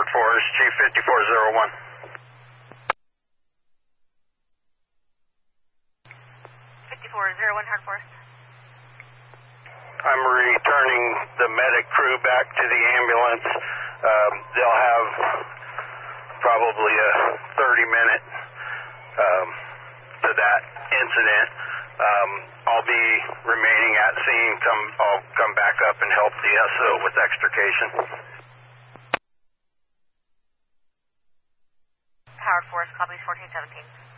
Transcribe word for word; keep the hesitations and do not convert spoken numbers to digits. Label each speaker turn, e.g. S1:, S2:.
S1: Forest, Chief fifty-four oh one.
S2: fifty-four oh one, Hard Forest.
S1: I'm returning the medic crew back to the ambulance. Um, they'll have probably a thirty minute um, to that incident. Um, I'll be remaining at scene. Come, I'll come back up and help the S O with extrication.
S2: Howard Forest, copy fourteen seventeen.